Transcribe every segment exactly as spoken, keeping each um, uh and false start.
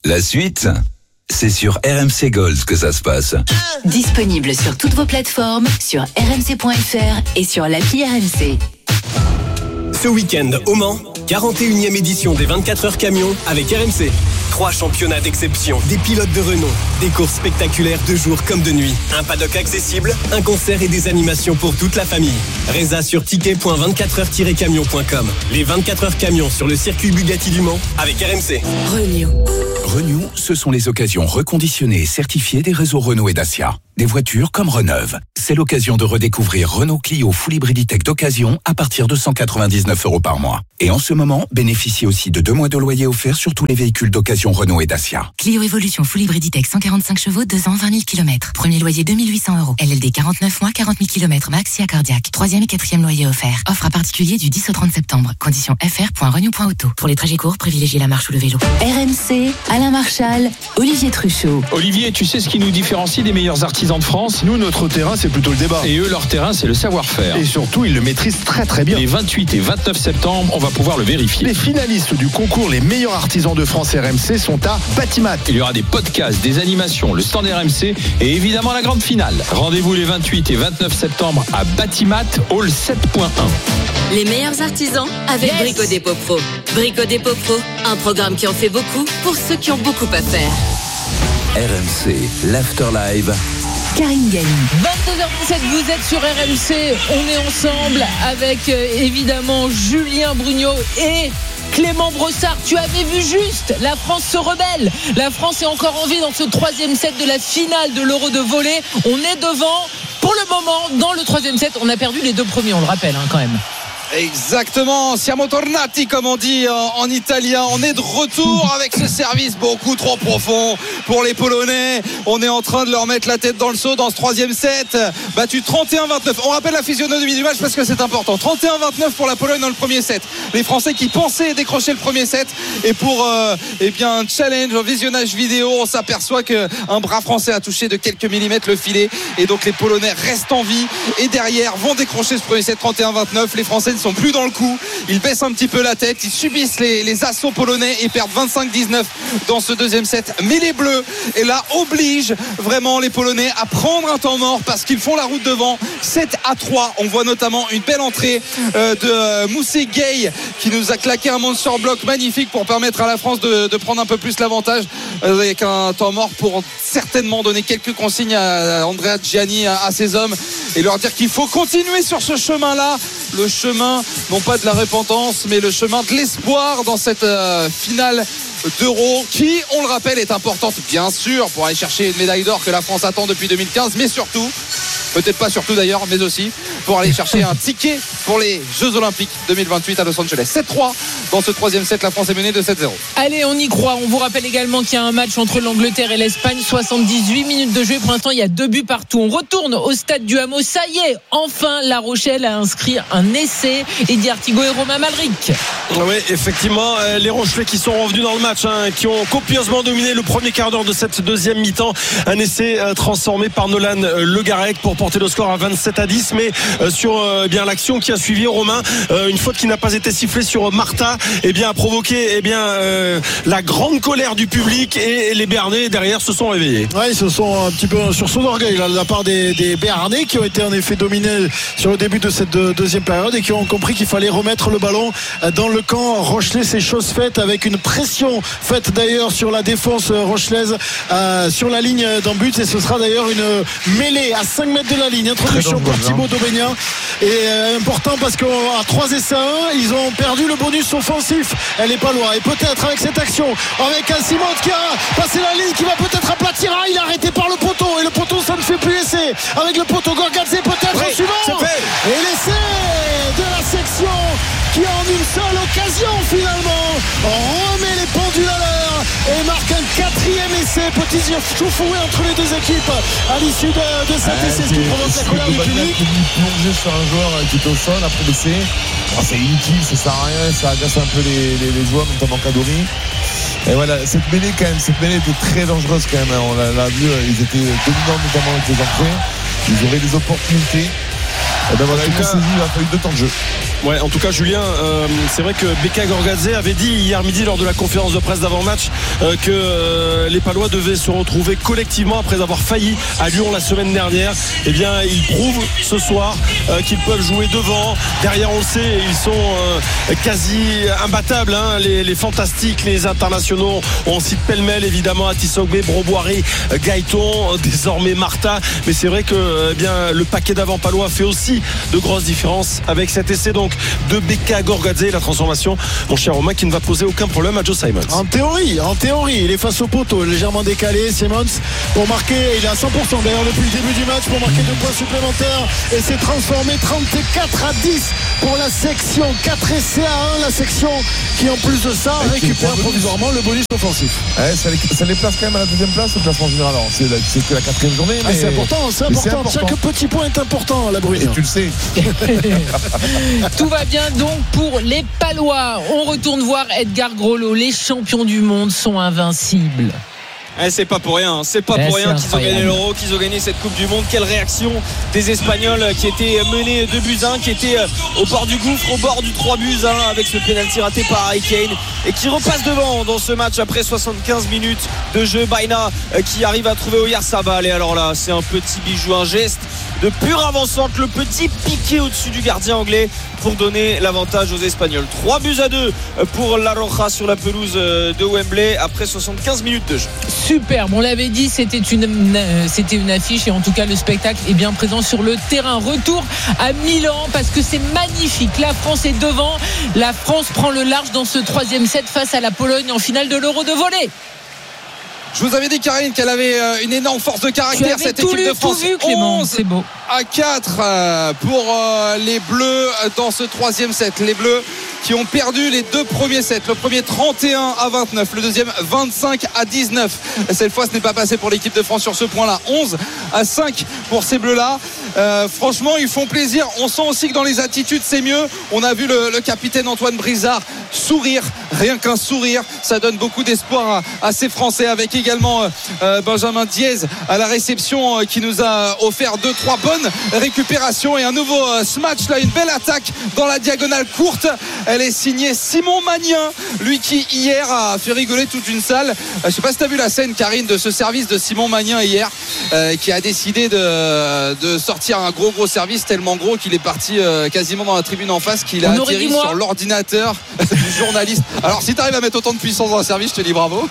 La suite, c'est sur R M C Gold que ça se passe. Disponible sur toutes vos plateformes, sur r m c point f r et sur l'appli R M C. Ce week-end, au Mans, quarante et unième édition des vingt-quatre heures camions avec R M C. Trois championnats d'exception, des pilotes de renom, des courses spectaculaires de jour comme de nuit, un paddock accessible, un concert et des animations pour toute la famille. Résa sur ticket point vingt-quatre heures tiret camion point com. Les vingt-quatre heures camions sur le circuit Bugatti du Mans avec R M C. Renew. Renew, ce sont les occasions reconditionnées et certifiées des réseaux Renault et Dacia. Des voitures comme Reneuve. C'est l'occasion de redécouvrir Renault Clio Full Hybrid Tech d'occasion à partir de cent quatre-vingt-dix-neuf euros par mois. Et en ce moment, bénéficiez aussi de deux mois de loyer offert sur tous les véhicules d'occasion Renault et Dacia. Clio Evolution Full Hybrid Tech cent quarante-cinq chevaux, deux ans, vingt mille kilomètres. Premier loyer deux mille huit cents euros. L L D quarante-neuf mois, quarante mille kilomètres max si cardiaque. Troisième et quatrième loyer offert. Offre à particulier du dix au trente septembre. Conditions f r point renew point auto. Pour les trajets courts, privilégiez la marche ou le vélo. R M C, Alain Marchal, Olivier Truchot. Olivier, tu sais ce qui nous différencie des meilleurs artisans de France ? Nous, notre terrain, c'est plutôt le débat. Et eux, leur terrain, c'est le savoir-faire. Et surtout, ils le maîtrisent très très bien. Les vingt-huit et vingt-neuf septembre, on va pouvoir le vérifier. Les finalistes du concours Les meilleurs artisans de France R M C sont à Batimat. Il y aura des podcasts, des animations, le stand R M C et évidemment la grande finale. Rendez-vous les vingt-huit et vingt-neuf septembre à Batimat, hall sept point un. Les meilleurs artisans avec yes. Brico Dépôt Pro. Brico Dépôt Pro, un programme qui en fait beaucoup pour ceux qui ont beaucoup à faire. R M C, l'Afterlive. Karine Galli. vingt-deux heures dix-sept, vous êtes sur R M C. On est ensemble avec euh, évidemment Julien Brugnot et Clément Brossard. Tu avais vu juste, la France se rebelle. La France est encore en vie dans ce troisième set de la finale de l'Euro de volley. On est devant. Pour le moment, dans le troisième set, on a perdu les deux premiers, on le rappelle hein, quand même. Exactement, siamo tornati comme on dit en, en italien. On est de retour avec ce service beaucoup trop profond pour les Polonais. On est en train de leur mettre la tête dans le seau dans ce troisième set. Battu trente et un vingt-neuf. On rappelle la physionomie du match parce que c'est important. trente et un vingt-neuf pour la Pologne dans le premier set. Les Français qui pensaient décrocher le premier set. Et pour euh, eh bien, un challenge, un visionnage vidéo, on s'aperçoit qu'un bras français a touché de quelques millimètres le filet. Et donc les Polonais restent en vie et derrière vont décrocher ce premier set trente et un vingt-neuf. Les Français ne sont plus dans le coup, ils baissent un petit peu la tête, ils subissent les, les assauts polonais et perdent vingt-cinq dix-neuf dans ce deuxième set, mais les Bleus et là obligent vraiment les Polonais à prendre un temps mort parce qu'ils font la route devant. Sept à trois, on voit notamment une belle entrée euh, de euh, Moussé Gay qui nous a claqué un monster block magnifique pour permettre à la France de, de prendre un peu plus l'avantage euh, avec un temps mort pour certainement donner quelques consignes à Andrea Gianni, à, à ses hommes et leur dire qu'il faut continuer sur ce chemin là, le chemin non pas de la repentance mais le chemin de l'espoir dans cette euh, finale d'Euro qui, on le rappelle, est importante bien sûr pour aller chercher une médaille d'or que la France attend depuis deux mille quinze, mais surtout, peut-être pas surtout d'ailleurs, mais aussi pour aller chercher un ticket pour les Jeux Olympiques deux mille vingt-huit à Los Angeles. sept trois dans ce troisième set, la France est menée de sept zéro. Allez, on y croit. On vous rappelle également qu'il y a un match entre l'Angleterre et l'Espagne, soixante-dix-huit minutes de jeu. Pour l'instant, il y a deux buts partout. On retourne au stade du Hameau. Ça y est, enfin, La Rochelle a inscrit un essai. Eddie Artigo et Romain Malric. Oui, effectivement, les Rochelais qui sont revenus dans le match, hein, qui ont copieusement dominé le premier quart d'heure de cette deuxième mi-temps. Un essai euh, transformé par Nolan euh, Le Garec pour porter le score à vingt-sept à dix. Mais euh, sur euh, bien l'action qui a suivi, Romain, euh, une faute qui n'a pas été sifflée sur Martha, eh bien, a provoqué eh bien, euh, la grande colère du public et, et les Béarnais derrière se sont réveillés. Ouais, ils se sont un petit peu sur son orgueil là, de la part des, des Béarnais qui ont été en effet dominés sur le début de cette de, deuxième période et qui ont compris qu'il fallait remettre le ballon dans le camp rochelais. C'est chose faite avec une pression faite d'ailleurs sur la défense rochelaise euh, sur la ligne d'un but, et ce sera d'ailleurs une mêlée à cinq mètres de la ligne. Introduction pour Thibaut Daubignan et euh, important parce qu'à trois essais à un, ils ont perdu le bonus offensif. Elle n'est pas loin, et peut-être avec cette action avec un Simon qui a passé la ligne, qui va peut-être aplatir, ah, il est arrêté par le poteau, et le poteau ça ne fait plus essai avec le poteau. Gorgadze peut-être oui, au suivant, et l'essai de la section qui en une seule occasion finalement remet les pendules à l'heure et marque un quatrième essai. Petit chauffouré entre les deux équipes à l'issue de, de cet ah, essai, ce qui provoque la colère du public. Plonger sur un joueur qui est au sol après l'essai, oh, c'est inutile, ça sert à rien, ça agace un peu les, les, les joueurs, notamment Kadori. Et voilà, cette mêlée quand même, cette mêlée était très dangereuse quand même, on l'a, l'a vu, ils étaient dominants notamment avec les entrées, ils auraient des opportunités. Et ben voilà, il a fallu deux temps de jeu. Ouais, en tout cas, Julien, euh, c'est vrai que Beka Gorgadze avait dit hier midi lors de la conférence de presse d'avant-match euh, que euh, les Palois devaient se retrouver collectivement après avoir failli à Lyon la semaine dernière. Eh bien, ils prouvent ce soir euh, qu'ils peuvent jouer devant. Derrière, on le sait, ils sont euh, quasi imbattables, hein, les, les fantastiques, les internationaux. On cite pêle-mêle évidemment Atisogbe, Broboiré, Gaëton, désormais Martha. Mais c'est vrai que eh bien, le paquet d'avant Palois fait aussi de grosses différences avec cet essai donc de Beka Gorgadze, la transformation, mon cher Romain, qui ne va poser aucun problème à Joe Simons. En théorie, en théorie, il est face au poteau, légèrement décalé. Simons pour marquer, il est à cent pour cent d'ailleurs depuis le début du match pour marquer deux points supplémentaires et c'est transformé trente-quatre à dix pour la section. quatre essais à un, la section qui en plus de ça récupère provisoirement le bonus offensif. Ouais, ça, les, ça les place quand même à la deuxième place au classement général. Alors, c'est, la, c'est que la quatrième journée. Mais... Ah, c'est important, c'est important. c'est important. Chaque petit point est important à la Brune. Tu le sais. Tout va bien donc pour les Palois. On retourne voir Edgar Grollo. Les champions du monde sont invincibles. Eh, c'est pas pour rien, c'est pas eh, pour rien qu'ils ont incroyable. gagné l'Euro, qu'ils ont gagné cette Coupe du Monde. Quelle réaction des Espagnols qui étaient menés deux buts à un, qui étaient au bord du gouffre, au bord du trois buts à un avec ce pénalty raté par Harry Kane et qui repasse devant dans ce match après soixante-quinze minutes de jeu. Baina qui arrive à trouver Oyarzabal et alors là c'est un petit bijou, un geste de pure avant-centre, le petit piqué au-dessus du gardien anglais pour donner l'avantage aux Espagnols. trois buts à deux pour La Roja sur la pelouse de Wembley après soixante-quinze minutes de jeu. Superbe, on l'avait dit, c'était une, c'était une affiche et en tout cas le spectacle est bien présent sur le terrain. Retour à Milan parce que c'est magnifique. La France est devant, la France prend le large dans ce troisième set face à la Pologne en finale de l'Euro de volley. Je vous avais dit, Karine, qu'elle avait une énorme force de caractère, cette tout équipe lu, de France. tout vu, Clément, c'est beau. À quatre pour les Bleus dans ce troisième set. Les Bleus qui ont perdu les deux premiers sets. Le premier trente et un à vingt-neuf, le deuxième vingt-cinq à dix-neuf. Cette fois, ce n'est pas passé pour l'équipe de France sur ce point-là. onze à cinq pour ces Bleus-là. Euh, franchement, ils font plaisir. On sent aussi que dans les attitudes, c'est mieux. On a vu le, le capitaine Antoine Brizard sourire, rien qu'un sourire. Ça donne beaucoup d'espoir à, à ces Français, avec également euh, Benjamin Diez à la réception euh, qui nous a offert deux trois bonnes récupérations et un nouveau euh, smash là, une belle attaque dans la diagonale courte. Elle est signée Simon Magnin, lui qui hier a fait rigoler toute une salle. Euh, je sais pas si tu as vu la scène, Karine, de ce service de Simon Magnin hier, euh, qui a décidé de, de sortir un gros gros service tellement gros qu'il est parti euh, quasiment dans la tribune en face, qu'il a On atterri sur l'ordinateur du journaliste. Alors si tu arrives à mettre autant de puissance dans un service, je te dis bravo.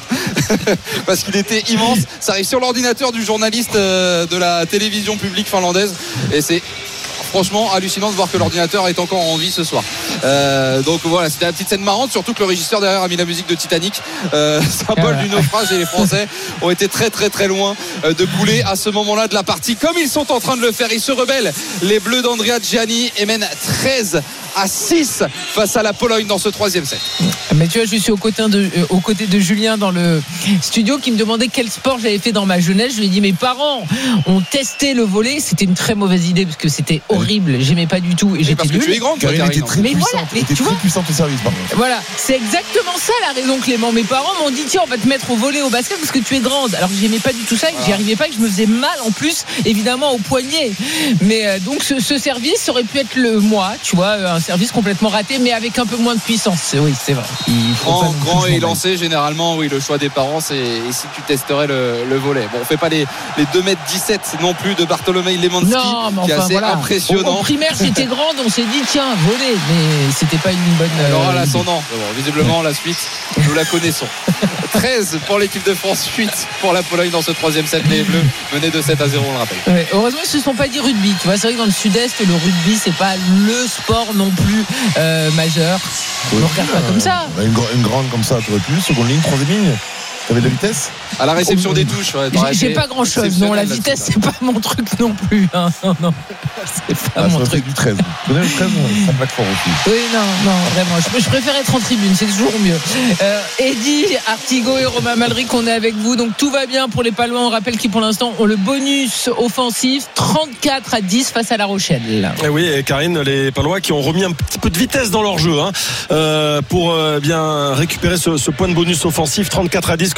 Parce qu'il était immense. Ça arrive sur l'ordinateur du journaliste euh, de la télévision publique finlandaise et c'est franchement hallucinant de voir que l'ordinateur est encore en vie ce soir. Euh, donc voilà, c'était la petite scène marrante, surtout que le régisseur derrière a mis la musique de Titanic, euh, symbole du naufrage, et les Français ont été très très très loin euh, de couler à ce moment-là de la partie, comme ils sont en train de le faire. Ils se rebellent, les Bleus d'Andrea Gianni, et mènent treize à six face à la Pologne dans ce troisième set. Mais tu vois, je suis aux côtés de, euh, aux côtés de Julien dans le studio qui me demandait quel sport j'avais fait dans ma jeunesse. Je lui ai dit, mes parents ont testé le volley. C'était une très mauvaise idée parce que c'était horrible. J'aimais pas du tout et j'étais parce que nulle. tu es grande, toi, Karine était très mais puissante, voilà, mais était tu très vois, puissante au service par contre. Voilà, c'est exactement ça la raison, Clément. Mes parents m'ont dit, tiens, on va te mettre au volley, au basket parce que tu es grande. Alors que j'aimais pas du tout ça, et que j'y arrivais pas, et que je me faisais mal en plus, évidemment au poignet. Mais euh, donc ce, ce service aurait pu être le moi, tu vois, un service complètement raté, mais avec un peu moins de puissance. Oui, c'est vrai. Il faut Grand, pas grand et lancé, généralement, oui, le choix des parents, c'est ici tu testerais le, le volley. Bon, on fait pas les, les deux mètres dix-sept non plus de Bartolomei Lemanski, non, mais qui est enfin, assez voilà. impressionnant. Au, au primaire, j'étais grande, on s'est dit, tiens, volley, mais c'était pas une bonne. Elle aura euh, l'ascendant. Bon, visiblement, la suite, nous la connaissons. treize pour l'équipe de France, huit pour la Pologne dans ce troisième set. Les Bleus menés de sept à zéro, on le rappelle. Ouais, heureusement ils se sont pas dit rugby, tu vois, c'est vrai que dans le sud-est le rugby c'est pas le sport non plus euh, majeur. On ne regarde pas comme ça. Une, une grande comme ça, tu aurais pu, seconde ligne, troisième ligne. T'avais de la vitesse à la réception oh, des touches, ouais, j'ai, j'ai pas grand chose, non, la vitesse c'est pas mon truc non plus, hein. Non, non, c'est pas ah, mon truc. Du treize, tu connais le treize, ça plaque fort aussi. Oui, non, non, vraiment, je, je préfère être en tribune, c'est toujours mieux. euh, Eddy Artigo et Romain Malric, on est avec vous, donc tout va bien pour les Palois. On rappelle qu'ils pour l'instant ont le bonus offensif trente-quatre à dix face à La Rochelle. Et oui, et Karine, les Palois qui ont remis un petit peu de vitesse dans leur jeu, hein, euh, pour euh, bien récupérer ce, ce point de bonus offensif. Trente-quatre à dix, comme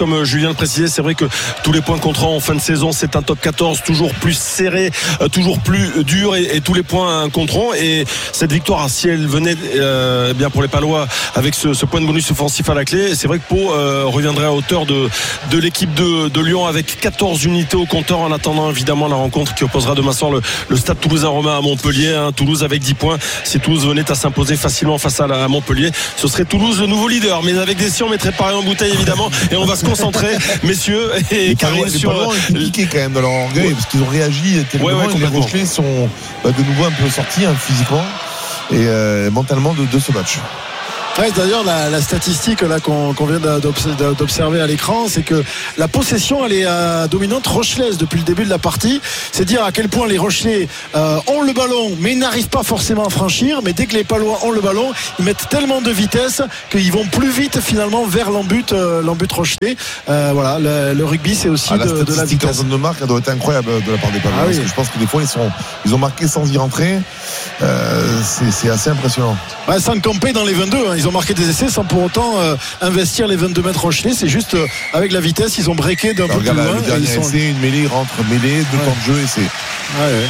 comme Julien le précisait, c'est vrai que tous les points comptants en fin de saison, c'est un top quatorze toujours plus serré, euh, toujours plus dur, et, et tous les points compteront. Et cette victoire, si elle venait euh, bien pour les Palois avec ce, ce point de bonus offensif à la clé, c'est vrai que Pau euh, reviendrait à hauteur de, de l'équipe de, de Lyon avec quatorze unités au compteur, en attendant évidemment la rencontre qui opposera demain soir le, le Stade Toulousain Romain à Montpellier. hein. Toulouse avec dix points, si Toulouse venait à s'imposer facilement face à, la, à Montpellier, ce serait Toulouse le nouveau leader, mais avec des si on mettrait pareil en bouteille évidemment. Et on va se concentrer, messieurs et Karine, sur les Palois étaient piqués quand même dans leur orgueil, ouais. parce qu'ils ont réagi tellement. Ouais, ouais, les Rochelais sont bah, de nouveau un peu sortis hein, physiquement et euh, mentalement de, de ce match. Ouais, d'ailleurs, la, la statistique là qu'on, qu'on vient d'observer à l'écran, c'est que la possession, elle est euh, dominante rochelaise depuis le début de la partie. C'est dire à quel point les Rochelais euh, ont le ballon, mais n'arrivent pas forcément à franchir. Mais dès que les Palois ont le ballon, ils mettent tellement de vitesse qu'ils vont plus vite finalement vers l'embut, euh, l'embut Rochelais. Euh, voilà, le, le rugby, c'est aussi ah, de, de la vitesse. La zone de marque, elle doit être incroyable de la part des Palois. Ah, parce oui. que je pense que des fois, ils sont, ils ont marqué sans y rentrer. Euh, c'est, c'est assez impressionnant. Ouais, sans camper dans les vingt-deux. Hein. Ils ont marqué des essais sans pour autant euh, investir les vingt-deux mètres Rochelais. C'est juste euh, avec la vitesse, ils ont breaké d'un peu plus loin. Le dernier essai, sont... une mêlée, rentre mêlée, deux ouais. temps de jeu, essai. Ouais, ouais.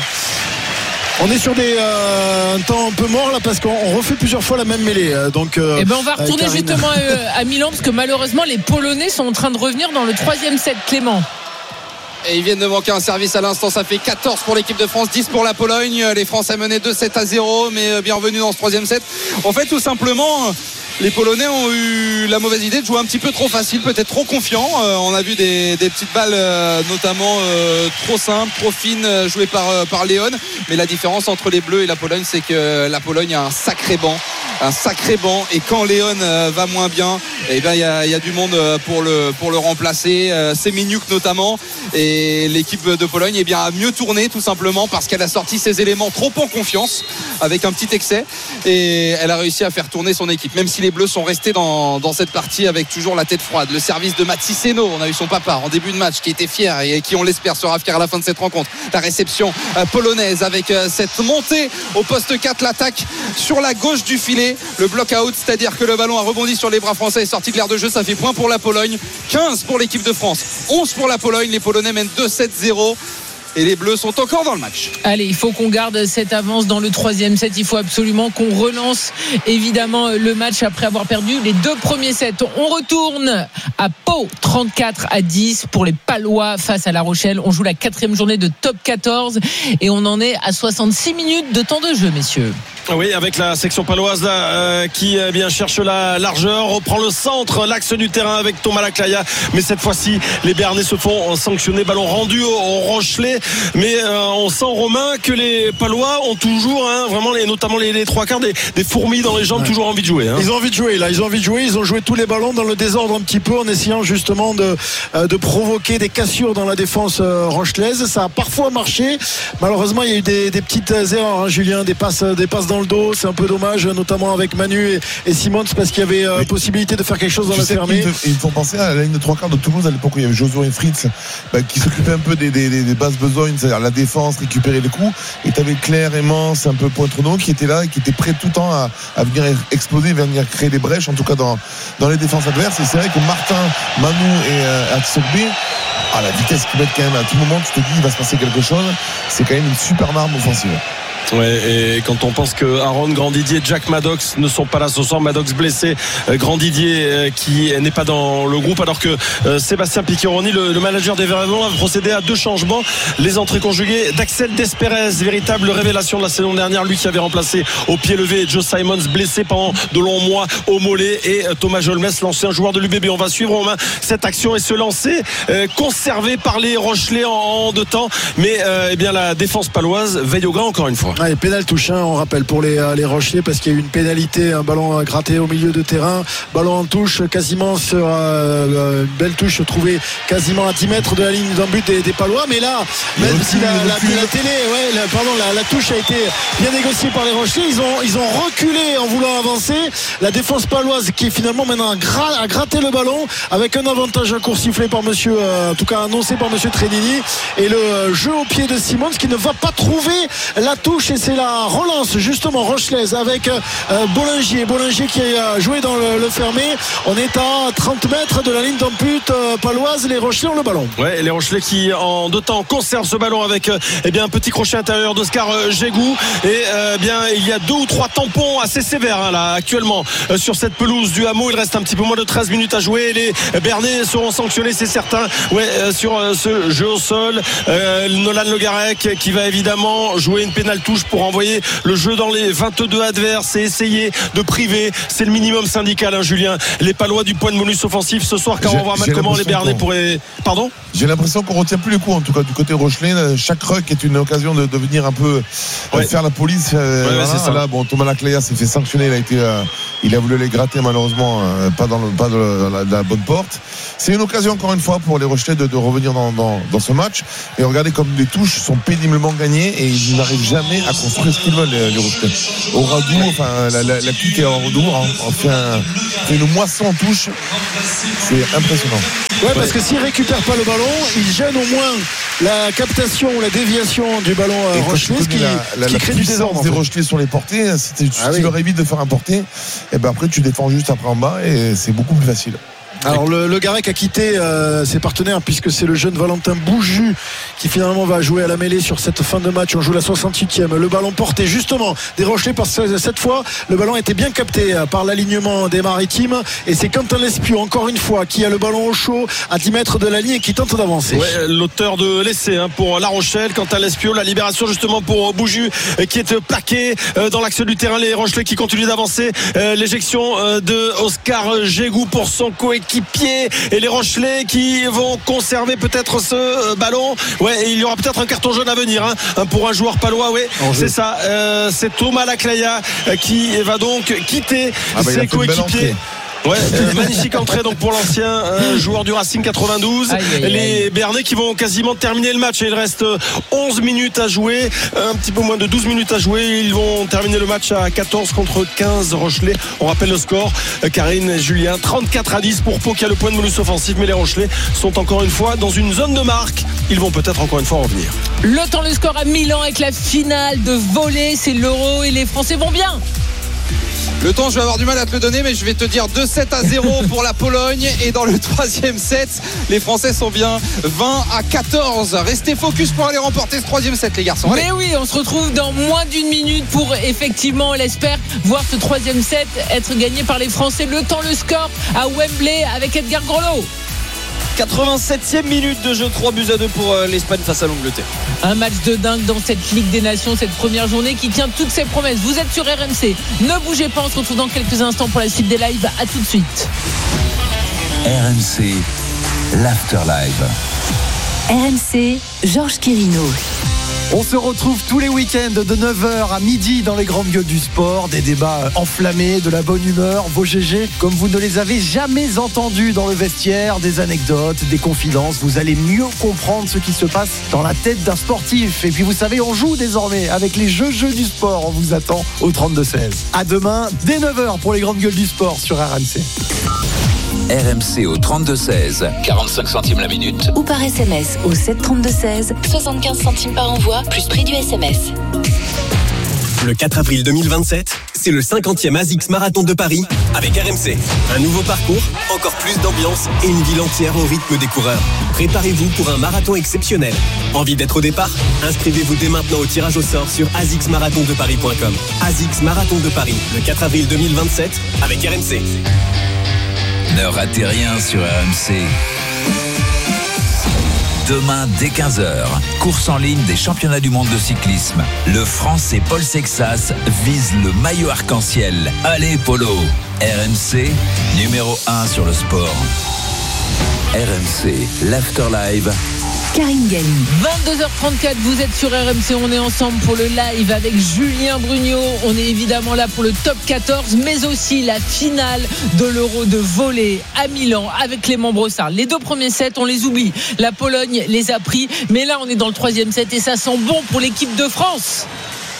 On est sur des euh, un temps un peu mort là parce qu'on refait plusieurs fois la même mêlée. Donc, euh, eh ben on va retourner euh, justement à, à Milan parce que malheureusement les Polonais sont en train de revenir dans le troisième set. Clément. Et ils viennent de manquer un service à l'instant. Ça fait quatorze pour l'équipe de France, dix pour la Pologne. Les Français menaient deux sept à zéro, mais bienvenue dans ce troisième set. En fait, tout simplement, les Polonais ont eu la mauvaise idée de jouer un petit peu trop facile, peut-être trop confiant. Euh, on a vu des, des petites balles, euh, notamment euh, trop simples, trop fines, euh, jouées par, euh, par Léon. Mais la différence entre les Bleus et la Pologne, c'est que la Pologne a un sacré banc. Un sacré banc. Et quand Léon euh, va moins bien, eh bien, il y a, y a du monde pour le, pour le remplacer. Euh, Semeniuk notamment. Et l'équipe de Pologne eh bien, a mieux tourné, tout simplement, parce qu'elle a sorti ses éléments trop en confiance, avec un petit excès. Et elle a réussi à faire tourner son équipe. Même si les Bleus sont restés dans, dans cette partie avec toujours la tête froide. Le service de Matsiseno, on a eu son papa en début de match qui était fier et qui, on l'espère, sera fier à la fin de cette rencontre. La réception euh, polonaise avec euh, cette montée au poste quatre, l'attaque sur la gauche du filet, le block out, c'est-à-dire que le ballon a rebondi sur les bras français et sorti de l'aire de jeu. Ça fait point pour la Pologne, quinze pour l'équipe de France, onze pour la Pologne. Les Polonais mènent deux sept zéro. Et les Bleus sont encore dans le match. Allez, il faut qu'on garde cette avance dans le troisième set. Il faut absolument qu'on relance évidemment le match après avoir perdu les deux premiers sets. On retourne à Pau, trente-quatre à dix pour les Palois face à La Rochelle. On joue la quatrième journée de top quatorze et on en est à soixante-six minutes de temps de jeu, messieurs. Oui, avec la section paloise là, euh, qui eh bien cherche la largeur, reprend le centre, l'axe du terrain avec Thomas Laclaya. Mais cette fois-ci, les Béarnais se font sanctionner. Ballon rendu au, au Rochelais. Mais euh, on sent, Romain, que les Palois ont toujours, hein, vraiment, les, notamment les, les trois quarts, des, des fourmis dans les jambes, ouais. toujours envie de jouer. Hein. Ils ont envie de jouer là. Ils ont envie de jouer. Ils ont joué tous les ballons dans le désordre un petit peu en essayant justement de, euh, de provoquer des cassures dans la défense euh, rochelaise. Ça a parfois marché. Malheureusement, il y a eu des, des petites erreurs, hein, Julien, des passes, des passes dans le dos, c'est un peu dommage, notamment avec Manu et, et Simons, parce qu'il y avait euh, possibilité de faire quelque chose dans la fermée. Ils me font penser à la ligne de trois quarts de Toulouse à l'époque où il y avait Josué et Fritz bah, qui s'occupaient un peu des, des, des, des bases besognes, c'est-à-dire la défense, récupérer les coups, et tu avais Claire, Aimance, un peu Pointrenaud qui était là et qui était prêt tout le temps à, à venir exploser, à venir créer des brèches, en tout cas dans, dans les défenses adverses. Et c'est vrai que Martin, Manu et euh, Atsogbe, ah, la vitesse qu'ils mettent quand même à tout moment, tu te dis il va se passer quelque chose, c'est quand même une super arme offensive. Ouais, et quand on pense que Aaron Grandidier et Jack Maddox ne sont pas là ce soir, Maddox blessé, euh, Grandidier euh, qui n'est pas dans le groupe, alors que euh, Sébastien Piccheroni, le, le manager des Verts, a procédé à deux changements. Les entrées conjuguées d'Axel Desperez, véritable révélation de la saison dernière, lui qui avait remplacé au pied levé Joe Simons, blessé pendant de longs mois au mollet, et euh, Thomas Jolmes, l'ancien joueur de l'U B B. On va suivre Romain cette action et se lancer, euh, conservé par les Rochelais en, en deux temps, mais euh, eh bien la défense paloise veille au grain encore une fois. Ouais, pénal touche, hein, on rappelle pour les, les Rochelais, parce qu'il y a eu une pénalité, un ballon gratté au milieu de terrain, ballon en touche quasiment sur euh, une belle touche trouvée quasiment à dix mètres de la ligne d'un but des, des Palois. Mais là, même si la, la, la télé, ouais, la, pardon, la, la touche a été bien négociée par les Rochelais, ils ont, ils ont reculé en voulant avancer. La défense paloise qui est finalement maintenant à, gra, à gratter le ballon avec un avantage à court sifflé par monsieur, euh, en tout cas annoncé par monsieur Trenini, et le jeu au pied de Simons qui ne va pas trouver la touche touche et c'est la relance justement rochelaise avec euh, Bollinger. Bollinger qui a joué dans le, le fermé. On est à trente mètres de la ligne d'ampute euh, paloise. Les Rochelais ont le ballon. Ouais, les Rochelais qui en deux temps conservent ce ballon avec euh, eh bien, un petit crochet intérieur d'Oscar euh, Jégou. Et euh, bien il y a deux ou trois tampons assez sévères hein, là actuellement euh, sur cette pelouse du Hameau. Il reste un petit peu moins de treize minutes à jouer. Les Bernais seront sanctionnés, c'est certain. Ouais, euh, sur euh, ce jeu au sol. Euh, Nolan Le Garec qui va évidemment jouer une pénale touche pour envoyer le jeu dans les vingt-deux adverses et essayer de priver. C'est le minimum syndical, hein, Julien. Les Palois du point de bonus offensif ce soir, car j'ai, on voit mal comment les Bernais pourraient. Pardon ? J'ai l'impression qu'on retient plus les coups, en tout cas du côté Rochelais. Chaque ruck est une occasion de, de venir un peu ouais. faire la police. Euh, ouais, voilà. c'est ça. Là, bon, Thomas Lacleya s'est fait sanctionner. Il a été, euh, il a voulu les gratter malheureusement, euh, pas dans, le, pas de la, de la bonne porte. C'est une occasion encore une fois pour les Rochelais de, de revenir dans, dans, dans ce match. Et regardez comme les touches sont péniblement gagnées et ils n'arrivent jamais à construire ce qu'ils veulent les, les Rochelais. Au Radou, enfin la, la, la clique est au Radou, on fait, un, fait une moisson en touche. C'est impressionnant. Ouais, parce que s'ils récupèrent pas le ballon, ils gênent au moins la captation ou la déviation du ballon euh, Rochelais, qui, la, la, qui la crée du désordre. Des Rochelais sur les portées, si tu ah oui. leur évites de faire un porté, et ben après tu défends juste après en bas et c'est beaucoup plus facile. Alors le, le Garec a quitté euh, ses partenaires puisque c'est le jeune Valentin Bouju qui finalement va jouer à la mêlée sur cette fin de match. On joue la soixante-huitième. Le ballon porté justement des Rochelais parce que cette fois le ballon était bien capté par l'alignement des Maritimes et c'est Quentin Lespiot encore une fois qui a le ballon au chaud à dix mètres de la ligne et qui tente d'avancer. Ouais, l'auteur de l'essai hein, pour La Rochelle. Quentin Lespiot, la libération justement pour Bouju qui est plaqué euh, dans l'axe du terrain. Les Rochelais qui continuent d'avancer. Euh, l'éjection euh, de Oscar Jégou pour son coéquipier pied et les Rochelais qui vont conserver peut-être ce euh, ballon. Ouais, et il y aura peut-être un carton jaune à venir hein, pour un joueur palois. Ouais, c'est ça. Euh, c'est Thomas Lacleya euh, qui va donc quitter ah bah, ses coéquipiers. Ouais, euh, magnifique entrée donc pour l'ancien euh, joueur du Racing quatre-vingt-douze. Aïe, aïe, aïe. Les Bernais qui vont quasiment terminer le match. Il reste onze minutes à jouer, un petit peu moins de douze minutes à jouer. Ils vont terminer le match à quatorze contre quinze Rochelais. On rappelle le score, Karine et Julien, trente-quatre à dix pour Pau qui a le point de bonus offensif. Mais les Rochelais sont encore une fois dans une zone de marque. Ils vont peut-être encore une fois revenir. Le temps, le score à Milan avec la finale de volley. C'est l'Euro et les Français vont bien. Le temps, je vais avoir du mal à te le donner, mais je vais te dire deux sept à zéro pour la Pologne. Et dans le troisième set, les Français sont bien vingt à quatorze. Restez focus pour aller remporter ce troisième set, les garçons. Allez. Mais oui, on se retrouve dans moins d'une minute pour effectivement, on l'espère, voir ce troisième set être gagné par les Français. Le temps, le score à Wembley avec Edgar Grelot. quatre-vingt-septième minute de jeu, trois buts à deux pour l'Espagne face à l'Angleterre. Un match de dingue dans cette Ligue des Nations, cette première journée qui tient toutes ses promesses. Vous êtes sur R M C, ne bougez pas, on se retrouve dans quelques instants pour la suite des lives. À tout de suite. R M C, l'Afterlive. R M C, Georges Quirino. On se retrouve tous les week-ends de neuf heures à midi dans les grandes gueules du sport. Des débats enflammés, de la bonne humeur, vos G G comme vous ne les avez jamais entendus dans le vestiaire, des anecdotes, des confidences. Vous allez mieux comprendre ce qui se passe dans la tête d'un sportif. Et puis vous savez, on joue désormais avec les jeux jeux du sport. On vous attend au trente-deux seize. À demain, dès neuf heures pour les grandes gueules du sport sur R M C. R M C au trente-deux seize, quarante-cinq centimes la minute. Ou par S M S au sept trente-deux seize, soixante-quinze centimes par envoi, plus prix du S M S. Le quatre avril deux mille vingt-sept, c'est le cinquantième ASICS Marathon de Paris avec R M C. Un nouveau parcours, encore plus d'ambiance et une ville entière au rythme des coureurs. Préparez-vous pour un marathon exceptionnel. Envie d'être au départ ? Inscrivez-vous dès maintenant au tirage au sort sur a s i c s marathon de paris point com. ASICS Marathon de Paris, le quatre avril deux mille vingt-sept avec R M C. Ne ratez rien sur R M C. Demain dès quinze heures, course en ligne des championnats du monde de cyclisme. Le Français Paul Sexas vise le maillot arc-en-ciel. Allez Polo. R M C, numéro un sur le sport. R M C, l'Afterlive. Karine Galli. vingt-deux heures trente-quatre, vous êtes sur R M C, on est ensemble pour le live avec Julien Brugnot. On est évidemment là pour le top quatorze, mais aussi la finale de l'Euro de volley à Milan avec Clément Brossard. Les deux premiers sets, on les oublie. La Pologne les a pris, mais là on est dans le troisième set et ça sent bon pour l'équipe de France.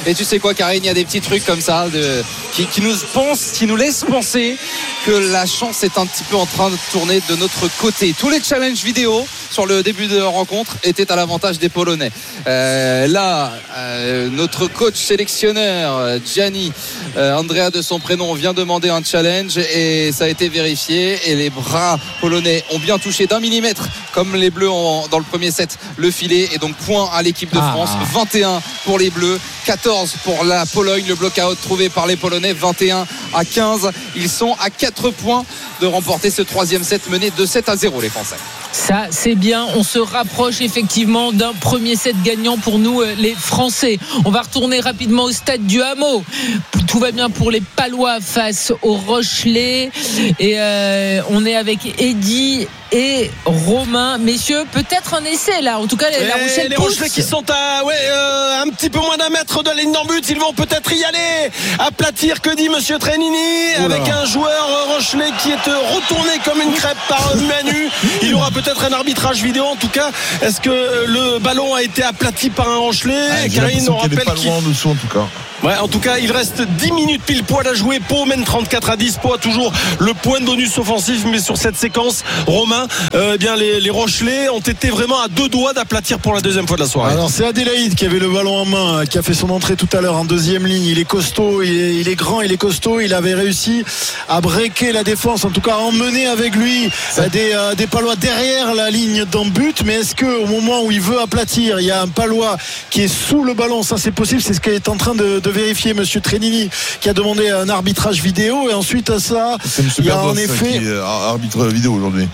Et tu sais quoi, Karine, il y a des petits trucs comme ça de, qui, qui nous pensent, qui nous laissent penser que la chance est un petit peu en train de tourner de notre côté. Tous les challenges vidéo sur le début de rencontre étaient à l'avantage des Polonais. Euh, là, euh, notre coach sélectionneur, Gianni, euh, Andrea de son prénom, vient demander un challenge et ça a été vérifié. Et les bras polonais ont bien touché d'un millimètre, comme les Bleus ont, dans le premier set, le filet. Et donc point à l'équipe de France. Ah. vingt et un pour les Bleus, quatorze pour la Pologne. Le block-out trouvé par les Polonais, vingt et un à quinze. Ils sont à quatre points de remporter ce troisième set mené de sept à zéro, les Français. Ça, c'est bien. On se rapproche effectivement d'un premier set gagnant pour nous, les Français. On va retourner rapidement au stade du Hameau. Tout va bien pour les Palois face aux Rochelais. Et euh, on est avec Eddy et Romain. Messieurs, peut-être un essai là. En tout cas, la Rochelle les Rochelais qui sont à ouais, euh, un petit peu moins d'un mètre de la ligne d'en but. Ils vont peut-être y aller. Aplatir, que dit Monsieur Trenini, avec un joueur Rochelais qui est retourné comme une crêpe par Manu. Il y aura peut-être un arbitrage vidéo. En tout cas, est-ce que le ballon a été aplati par un Rochelais? ah, Karine, on rappelle qu'il en dessous en tout cas. Ouais, en tout cas, il reste dix minutes pile poil à jouer. Pau mène trente-quatre à dix. Pau a toujours le point de bonus offensif, mais sur cette séquence, Romain, euh, eh bien les, les Rochelais ont été vraiment à deux doigts d'aplatir pour la deuxième fois de la soirée. Alors c'est Adélaïde qui avait le ballon en main, qui a fait son entrée tout à l'heure en deuxième ligne. Il est costaud, il est, il est grand, il est costaud. Il avait réussi à breaker la défense, en tout cas à emmener avec lui des, euh, des Palois derrière la ligne d'en but. Mais est-ce que au moment où il veut aplatir, il y a un Palois qui est sous le ballon? Ça c'est possible, c'est ce qu'est en train de, de vérifier Monsieur Trenini, qui a demandé un arbitrage vidéo. Et ensuite à ça, il y a en effet qui est arbitre vidéo aujourd'hui.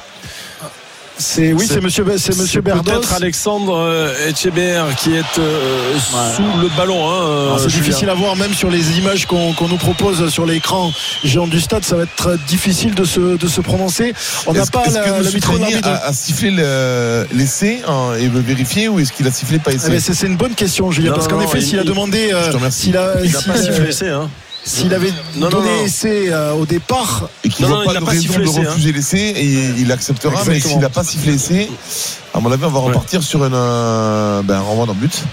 C'est, oui, c'est, c'est monsieur, c'est monsieur Berdos. Peut-être Alexandre Etcheber qui est euh, ouais. sous le ballon. Hein, Alors, c'est Julien. Difficile à voir, même sur les images qu'on, qu'on nous propose sur l'écran géant du stade. Ça va être difficile de se, de se prononcer. On n'a pas est-ce la, que la micro de l'arbitre. A, a sifflé le, l'essai hein, et veut vérifier, ou est-ce qu'il a sifflé pas essai? ah, c'est, c'est une bonne question, Julien, non, parce qu'en non, effet, il, s'il a demandé, euh, s'il a, il n'a s'il pas sifflé essai. Hein. S'il avait non, donné non, non. essai euh, au départ et qu'il ne voit pas de raison de refuser hein. l'essai, et il acceptera. Exactement. Mais s'il n'a pas sifflé essai, à mon avis on va ouais. repartir sur une, euh, ben, un renvoi dans le but.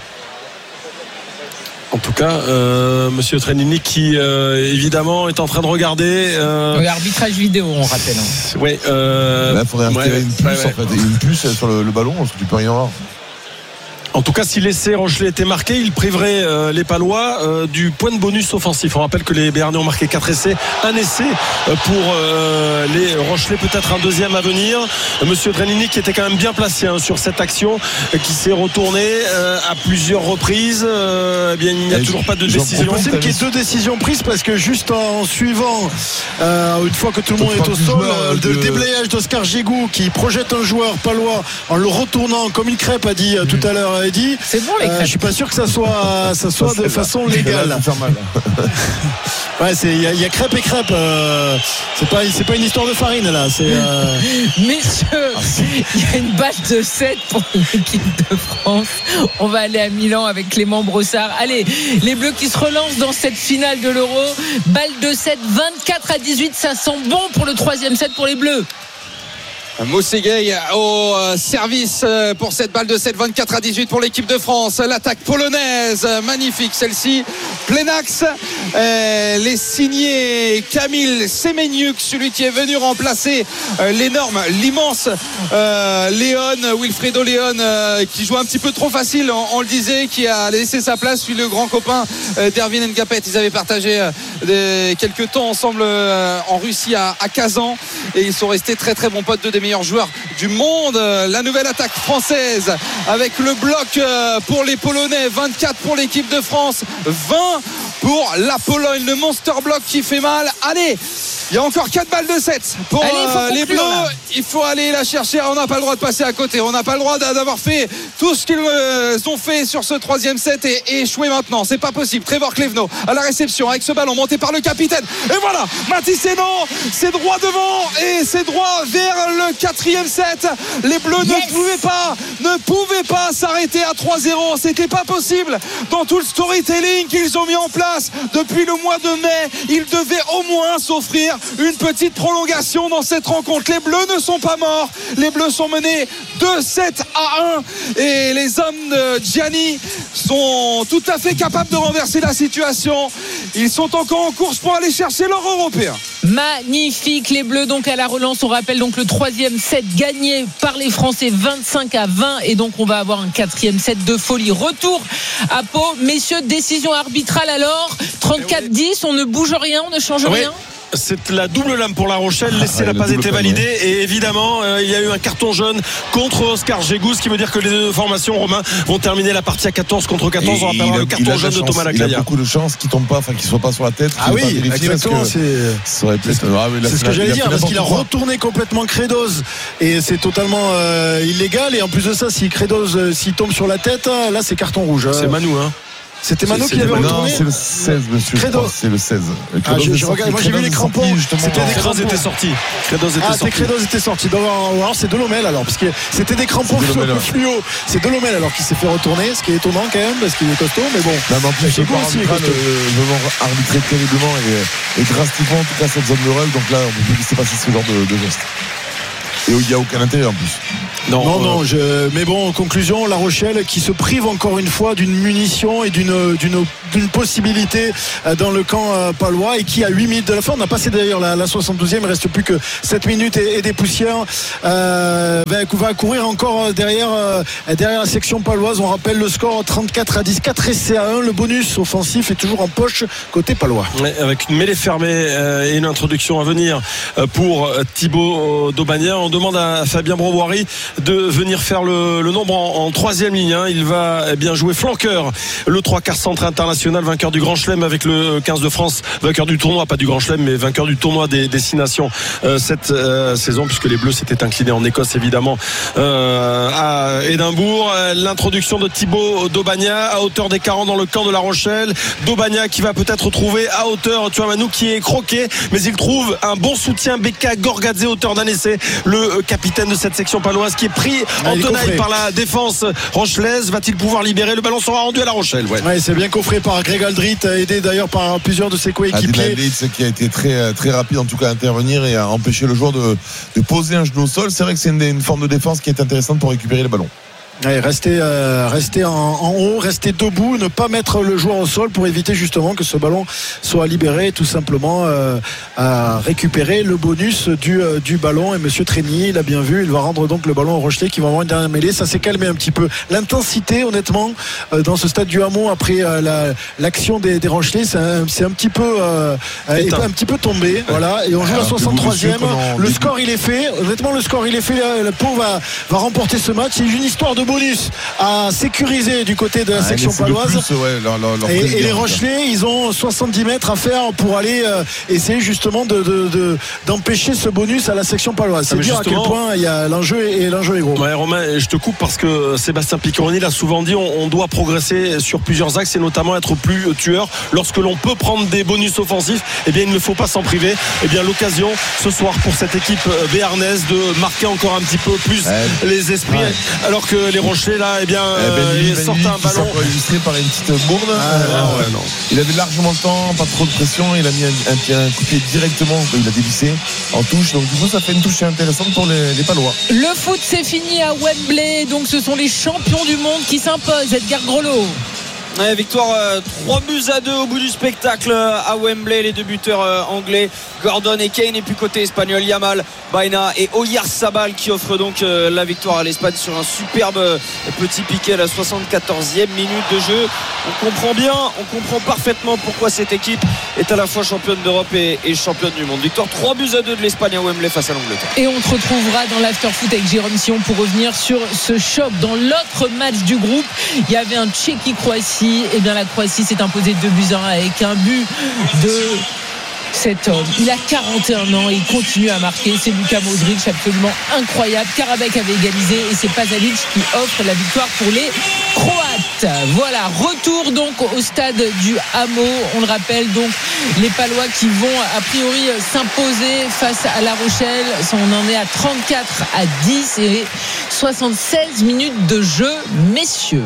En tout cas, euh, Monsieur Trenini qui euh, évidemment est en train de regarder euh... l'arbitrage vidéo, on rappelle. Hein. Oui. Euh... Là, il faudrait retirer ouais, une puce, ouais, ouais. en fait, une puce sur le, le ballon, parce que tu peux rien voir. En tout cas, si l'essai Rochelais était marqué, il priverait euh, les Palois euh, du point de bonus offensif. On rappelle que les Béarnais ont marqué quatre essais, un essai euh, pour euh, les Rochelais, peut-être un deuxième à venir. Euh, Monsieur Trenini qui était quand même bien placé hein, sur cette action, euh, qui s'est retourné euh, à plusieurs reprises. Euh, eh bien, il n'y a Et toujours pas de décision. C'est possible qu'il y ait deux décisions prises, parce que juste en suivant, euh, une fois que tout le monde est au sol, euh, de... le déblayage d'Oscar Gégou qui projette un joueur palois en le retournant comme une crêpe, a dit euh, tout à l'heure Eddy. C'est bon les crêpes. Euh, je suis pas sûr que ça soit, ça soit de façon légale. Ça mal. Ouais, c'est il y, y a crêpe et crêpe. Euh, c'est pas, c'est pas une histoire de farine là. C'est. Euh... Messieurs, il y a une balle de sept pour l'équipe de France. On va aller à Milan avec Clément Brossard. Allez, les Bleus qui se relancent dans cette finale de l'Euro. Balle de sept, vingt-quatre à dix-huit. Ça sent bon pour le troisième set pour les Bleus. Mossegay au service pour cette balle de sept, vingt-quatre à dix-huit pour l'équipe de France. L'attaque polonaise, magnifique celle-ci, plein axe. Les signés Kamil Semeniuk, celui qui est venu remplacer l'énorme, l'immense euh, Léon, Wilfredo Léon, euh, qui joue un petit peu trop facile, on, on le disait, qui a laissé sa place, puis le grand copain euh, d'Erwin Ngapet. Ils avaient partagé euh, des, quelques temps ensemble euh, en Russie à, à Kazan, et ils sont restés très très bons potes, deux des meilleurs joueurs du monde. La nouvelle attaque française avec le bloc pour les Polonais, vingt-quatre pour l'équipe de France, vingt pour la Pologne. Le monster block qui fait mal. Allez, il y a encore quatre balles de sept pour Allez, euh, les Bleus. Là. Il faut aller la chercher. On n'a pas le droit de passer à côté. On n'a pas le droit d'avoir fait tout ce qu'ils euh, ont fait sur ce troisième set et, et échouer maintenant. C'est pas possible. Trevor Clevenot à la réception avec ce ballon monté par le capitaine. Et voilà, Mathis Hénan, c'est droit devant et c'est droit vers le quatrième set. Les Bleus yes. ne pouvaient pas, ne pouvaient pas s'arrêter à trois zéro. C'était pas possible. Dans tout le storytelling qu'ils ont mis en place depuis le mois de mai, ils devaient au moins s'offrir une petite prolongation dans cette rencontre. Les Bleus ne sont pas morts. Les Bleus sont menés deux sept à un et les hommes de Gianni sont tout à fait capables de renverser la situation. Ils sont encore en course pour aller chercher leur européen. Magnifique, les Bleus donc à la relance. On rappelle donc le troisième set gagné par les Français vingt-cinq à vingt et donc on va avoir un quatrième set de folie. Retour à Pau, messieurs, décision arbitrale alors trente-quatre dix, on ne bouge rien, on ne change oui. rien. C'est la double lame pour La Rochelle. L'essai Ah, n'a ouais, pas été panier. validé. Et évidemment, euh, il y a eu un carton jaune contre Oscar Gégou, ce qui veut dire que les deux formations, Romain, vont terminer la partie à quatorze contre quatorze. Et On rappellera le carton jaune de Thomas Il a Lacaya. beaucoup de chance qu'il tombe pas, enfin qu'il soit pas sur la tête. Ah oui, exactement. C'est C'est, aurait pu être- ah oui, c'est ce que j'allais dire, parce qu'il a n'importe quoi. retourné complètement Credos et c'est totalement euh, illégal. Et en plus de ça, si Credos euh, s'il tombe sur la tête, là c'est carton rouge. C'est Manu, hein. C'était Manu C'est- qui avait c'était Manu. retourné. Non, c'est le seize, monsieur. je Credo. crois, C'est le seize. Ah, je- je regarde- moi, j'ai vu les crampons. Justement, C'était des Credos crampons. était sorti. Credos était Ah, c'est sorti. Credos était sorti. Donc, alors c'est Delomel alors, parce que c'était des crampons C'est Delomel, ouais. fluo. C'est Delomel alors qui s'est fait retourner, ce qui est étonnant quand même, parce qu'il est costaud, mais bon. Non, mais en plus, Gégou le corps aussi est arbitral, costaud. euh, vraiment arbitré terriblement et, et drastiquement, en tout cas, cette zone de rug. Donc là, on peut plus laisser passer ce genre de, de geste. Et il n'y a aucun intérêt en plus. Non, non, euh, non je... mais bon, en conclusion, La Rochelle qui se prive encore une fois d'une munition et d'une, d'une, d'une possibilité dans le camp euh, palois et qui, à huit minutes de la fin, on a passé d'ailleurs la, la soixante-douzième, il ne reste plus que sept minutes et, et des poussières, euh, va, va courir encore derrière, euh, derrière la section paloise. On rappelle le score trente-quatre à dix, quatre essais à un. Le bonus offensif est toujours en poche côté palois. Ouais, avec une mêlée fermée euh, et une introduction à venir euh, pour euh, Thibaut euh, Daubagna. On demande à Fabien Broboiry de venir faire le, le nombre en, en troisième ligne, hein. Il va eh bien jouer flanqueur, le trois quarts centre international, vainqueur du Grand Chelem avec le quinze de France, vainqueur du tournoi, pas du Grand Chelem mais vainqueur du tournoi des, des six nations euh, cette euh, saison, puisque les Bleus s'étaient inclinés en Écosse évidemment euh, à Édimbourg. L'introduction de Thibaut Daubagna à hauteur des quarante dans le camp de La Rochelle. Daubagna qui va peut-être retrouver à hauteur, tu vois Manu, qui est croqué, mais il trouve un bon soutien. Beka Gorgadze, hauteur d'un essai, le capitaine de cette section paloise, qui est pris Ah, en il est tenaille coffré. par la défense rochelaise. Va-t-il pouvoir libérer? Le ballon sera rendu à La Rochelle. Ouais. Ouais, c'est bien coffré par Greg Aldrit, aidé d'ailleurs par plusieurs de ses coéquipiers. Adil Litz qui a été très, très rapide en tout cas à intervenir et à empêcher le joueur de, de poser un genou au sol. C'est vrai que c'est une, une forme de défense qui est intéressante pour récupérer le ballon. Ouais, rester, euh, rester en, en haut, rester debout, ne pas mettre le joueur au sol pour éviter justement que ce ballon soit libéré et tout simplement euh, à récupérer le bonus du, euh, du ballon. Et monsieur Trénier, il a bien vu, il va rendre donc le ballon au Rochelet qui va avoir une dernière mêlée. Ça s'est calmé un petit peu. L'intensité, honnêtement, euh, dans ce stade du Hameau, après euh, la, l'action des, des Rochelais, c'est un, c'est un petit peu euh, est un petit peu tombé. Voilà. Et on joue Alors, la soixante-troisième. Le début. score, il est fait. Honnêtement, le score, il est fait. Le Pau va, va remporter ce match. C'est une histoire de bonus à sécuriser du côté de la Ah, section mais c'est paloise. le plus, ouais, leur- leur- leur Et, plaisir, et les en tout cas. Rochelais, ils ont soixante-dix mètres à faire pour aller euh, essayer justement de, de- de- d'empêcher ce bonus à la section paloise. C'est Ah, mais dire à quel justement- point il y a l'enjeu et l'enjeu est gros. Ouais, Romain, je te coupe parce que Sébastien Piccoroni l'a souvent dit, on, on doit progresser sur plusieurs axes et notamment être plus tueur. Lorsque l'on peut prendre des bonus offensifs, eh bien il ne faut pas s'en priver. Eh bien l'occasion ce soir pour cette équipe béarnaise de marquer encore un petit peu plus Ouais. les esprits, Ouais. alors que les Rochelais là, eh bien Eh ben, euh, Benny, ils Benny, sortent un qui ballon. s'est illustré par une petite bourde. Ah, Euh, ouais, non. Il avait largement le temps, pas trop de pression. Il a mis un, un, un coup de pied directement. Il a dévissé en touche. Donc du coup, ça fait une touche intéressante pour les, les Palois. Le foot c'est fini à Wembley, donc ce sont les champions du monde qui s'imposent. Edgar Grelot. Ouais, victoire euh, trois buts à deux au bout du spectacle euh, à Wembley. Les deux buteurs euh, anglais, Gordon et Kane, et puis côté espagnol, Yamal, Baena et Oyarzabal qui offrent donc euh, la victoire à l'Espagne sur un superbe euh, petit piqué à la soixante-quatorzième minute de jeu. On comprend bien, on comprend parfaitement pourquoi cette équipe est à la fois championne d'Europe et, et championne du monde. Victoire trois buts à deux de l'Espagne à Wembley face à l'Angleterre. Et on te retrouvera dans l'afterfoot avec Jérôme Sion pour revenir sur ce choc. Dans l'autre match du groupe, il y avait un Tchéquie-Croatie. Et bien la Croatie s'est imposée deux buts à un avec un but de cet homme. Il a quarante et un ans et il continue à marquer. C'est Luka Modric, absolument incroyable. Karabakh avait égalisé et c'est Pasalic qui offre la victoire pour les Croates. Voilà, retour donc au stade du Hameau. On le rappelle, donc les Palois qui vont a priori s'imposer face à La Rochelle. On en est à trente-quatre à dix et soixante-seize minutes de jeu, messieurs.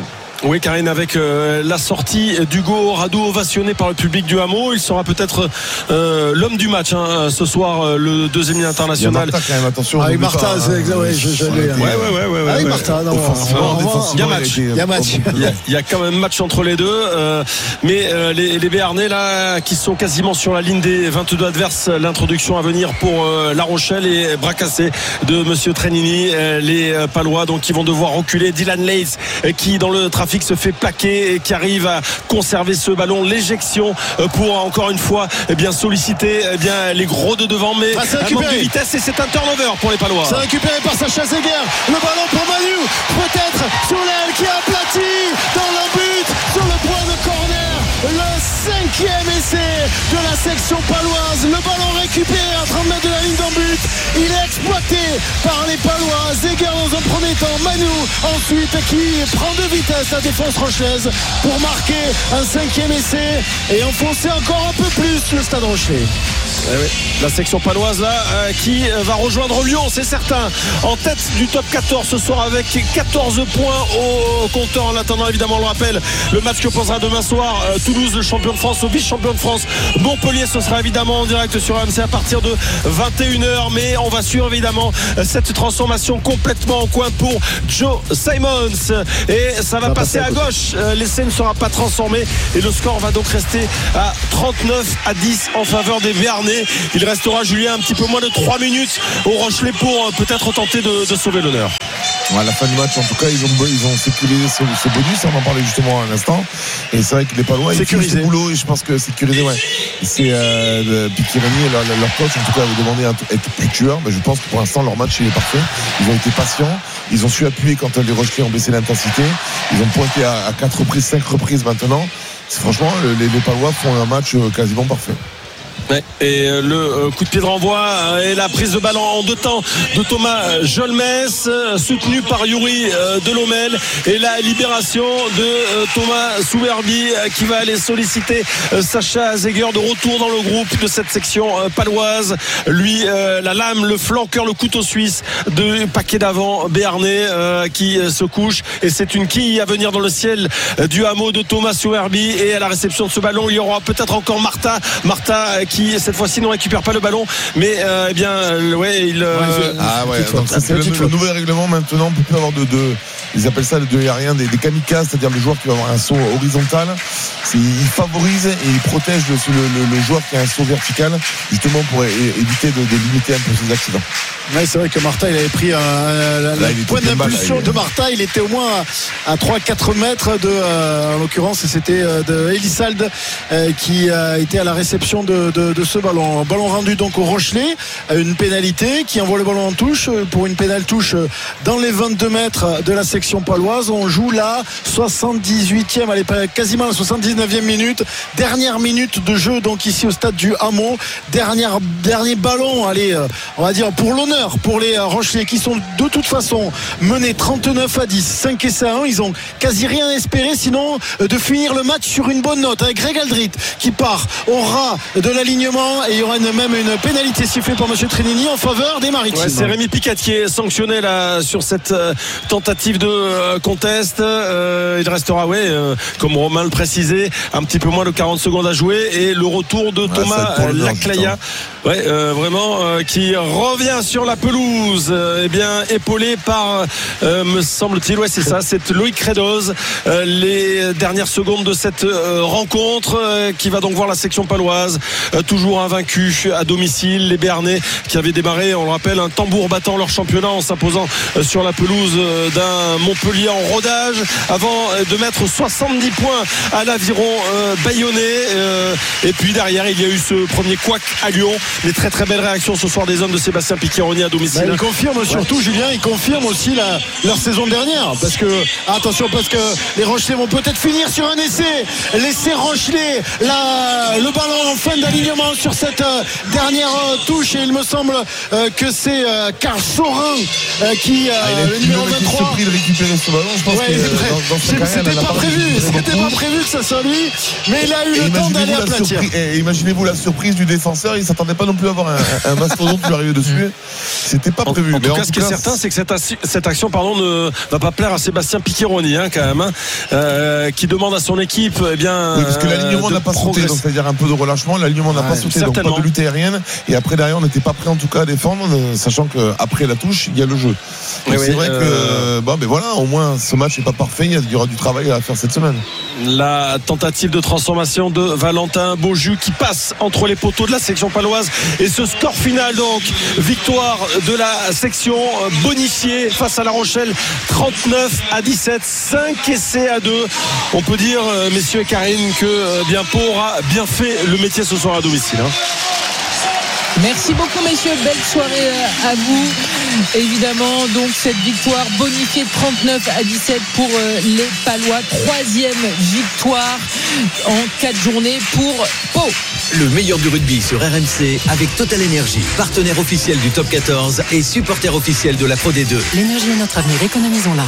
Oui, Karine, avec euh, la sortie d'Hugo Rado ovationné par le public du Hameau, il sera peut-être euh, l'homme du match hein, ce soir, euh, le deuxième ligne international. Il y a Martha quand même, attention. Avec Martha, pas, c'est exact, ouais, je, je, ouais, ouais, ouais, ouais, ouais, ouais, avec ouais, Martha, non, il y a match. Il y a match. Il y a, il y a quand même match entre les deux, euh, mais euh, les, les Béarnais là, qui sont quasiment sur la ligne des vingt-deux adverses. L'introduction à venir pour euh, La Rochelle et bras cassés de Monsieur Trenini, euh, les euh, Palois donc qui vont devoir reculer. Dylan Leitz euh, qui dans le trafic se fait plaquer et qui arrive à conserver ce ballon. L'éjection euh, pour encore une fois eh bien solliciter eh bien les gros de devant, mais ah, un manque de vitesse et c'est un turnover pour les Palois. C'est récupéré par Sacha Zeger. Le ballon pour Manu, peut-être sur l'aile qui a aplati dans le but sur le point de corner. Le cinquième essai de la section paloise. Le ballon récupéré à trente mètres de la ligne d'en but. Il est exploité par les Palois. Zeger dans un premier temps, Manu ensuite qui prend de vitesse la défense rochelaise pour marquer un cinquième essai et enfoncer encore un peu plus le Stade Rochelais. Eh oui. La section paloise là euh, qui va rejoindre Lyon, c'est certain, en tête du top quatorze ce soir avec quatorze points au compteur. En attendant évidemment on le rappelle, le match que posera demain soir euh, Toulouse, le champion de France, au vice-champion de France Montpellier. Ce sera évidemment en direct sur R M C à partir de vingt et une heures, mais on va suivre évidemment cette transformation complètement en coin pour Joe Simons et ça va, va passer, passer à, à gauche. euh, l'essai ne sera pas transformé et le score va donc rester à trente-neuf à dix en faveur des Béarnais. Il restera, Julien, un petit peu moins de trois minutes au Rochelais pour euh, peut-être tenter de, de sauver l'honneur. Ouais, à la fin du match, en tout cas, ils ont, ils ont sécurisé ce, ce bonus. On en parlait justement à l'instant. Et c'est vrai que les Palois, ils font ce boulot. Et je pense que sécurisé, ouais. C'est euh, Piquirani, leur, leur coach, en tout cas, avait demandé d'être plus tueur. Mais je pense que pour l'instant, leur match, il est parfait. Ils ont été patients. Ils ont su appuyer quand les Rochelais ont baissé l'intensité. Ils ont pointé à, à quatre reprises, cinq reprises maintenant. C'est, franchement, les, les Palois font un match quasiment parfait. Ouais, et le euh, coup de pied de renvoi et la prise de ballon en deux temps de Thomas Jolmes, euh, soutenu par Yuri euh, Delhommel, et la libération de euh, Thomas Souberbi euh, qui va aller solliciter euh, Sacha Zeger de retour dans le groupe de cette section euh, paloise. Lui, euh, la lame, le flanqueur, le couteau suisse de paquet d'avant béarnais euh, qui euh, se couche, et c'est une quille à venir dans le ciel euh, du hameau de Thomas Souberbi. Et à la réception de ce ballon, il y aura peut-être encore Martha Martha euh, qui cette fois-ci ne récupère pas le ballon, mais euh, eh bien euh, ouais il euh, ah ouais donc c'est, c'est le, le nouvel règlement maintenant. On peut plus avoir de, de ils appellent ça le deux aérien, des, des kamikazes, c'est-à-dire le joueur qui va avoir un saut horizontal. C'est, il favorise et il protège le, le, le joueur qui a un saut vertical, justement pour é- éviter de, de limiter un peu ces accidents. Ouais, c'est vrai que Martha, il avait pris un, un, là, le point d'impulsion de Martha. Il était au moins à, à trois à quatre mètres de, euh, en l'occurrence, c'était euh, de Elissalde euh, qui a été à la réception de, de, de ce ballon. Ballon rendu donc au Rochelais, une pénalité qui envoie le ballon en touche pour une pénale touche dans les vingt-deux mètres de la section paloise. On joue la soixante-dix-huitième, allez, quasiment la soixante-dix-neuvième minute, dernière minute de jeu donc ici au stade du Hameau. Dernière, dernier ballon, allez, on va dire pour l'honneur pour les Rochelais qui sont de toute façon menés trente-neuf à dix, cinq essais à un. Ils ont quasi rien espéré sinon de finir le match sur une bonne note, avec Greg Aldrit qui part au ras de l'alignement, et il y aura une, même une pénalité sifflée par M. Trinini en faveur des Maritimes. Ouais, c'est Rémi Picat qui est sanctionné là sur cette euh, tentative de euh, contest. Euh, il restera, ouais, euh, comme Romain le précisait, un petit peu moins de quarante secondes à jouer, et le retour de Thomas ouais, Laclaya, ouais, euh, vraiment euh, qui revient sur la pelouse, euh, eh bien épaulé par euh, me semble-t-il, ouais c'est ça, c'est Loïc Credoz. Euh, les dernières secondes de cette euh, rencontre euh, qui va donc voir la section paloise euh, toujours invaincue à domicile. Les Béarnais qui avaient démarré, on le rappelle, un tambour battant leur championnat en s'imposant euh, sur la pelouse euh, d'un Montpellier en rodage avant euh, de mettre soixante-dix points à l'aviron euh, bayonnais. Euh, et puis derrière il y a eu ce premier couac à Lyon. Les très très belles réactions ce soir des hommes de Sébastien Piqueroni à domicile. Bah, il confirme surtout, ouais. Julien, il confirme aussi la, leur saison dernière, parce que attention, parce que les Rochelais vont peut-être finir sur un essai. L'essai Rochelais, la, le ballon en fin d'alignement l'alignement sur cette euh, dernière euh, touche et il me semble euh, que c'est euh, Karl Sorin euh, qui euh, ah, le numéro vingt-trois. Surpris de récupérer ce ballon. Je pense ouais, que dans, dans c'est, carrière, c'était pas prévu, c'était pas prévu que ça soit lui, mais il a eu et le temps d'aller aplatir. Et imaginez-vous la surprise du défenseur, il s'attendait pas non plus à avoir un, un mastodonte qui lui arrivait dessus. C'était pas prévu. En, en mais tout en cas, tout ce qui est certain, c'est que cette, cette action, pardon, ne va pas plaire à Sébastien Piccheroni, hein, quand même, hein, euh, qui demande à son équipe, eh bien, oui, parce que l'alignement n'a pas sauté, donc c'est-à-dire un peu de relâchement. L'alignement n'a ouais, pas sauté, donc pas de lutte aérienne. Et après derrière, on n'était pas prêt en tout cas à défendre, sachant qu'après la touche, il y a le jeu. Donc c'est oui, vrai euh... que bon, ben voilà, au moins ce match n'est pas parfait. Il y aura du travail à faire cette semaine. La tentative de transformation de Valentin Beaujus qui passe entre les poteaux de la section paloise et ce score final donc victoire de la section bonifiée face à La Rochelle trente-neuf à dix-sept, cinq essais à deux. On peut dire messieurs et Karine que bien Pau aura bien fait le métier ce soir à domicile, hein. Merci beaucoup messieurs, belle soirée à vous. Évidemment, donc cette victoire bonifiée de trente-neuf à dix-sept pour les Palois. Troisième victoire en quatre journées pour Pau. Le meilleur du rugby sur R M C avec Total Energy, partenaire officiel du Top quatorze et supporter officiel de la Pro D deux. L'énergie est notre avenir, économisons-la.